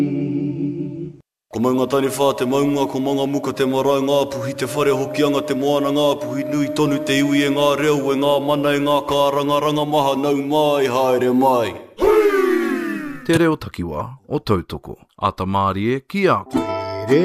Ko maunga tani whā te maunga, ko manga muka te marae ngā puhi, te whare hokianga te moana ngā puhi, nui tonu te iwi e ngā reo, e ngā mana e ngā kārangaranga maha nau mai, haere mai. Te reo takiwa o Tautoko, a ta Mārie ki a koe.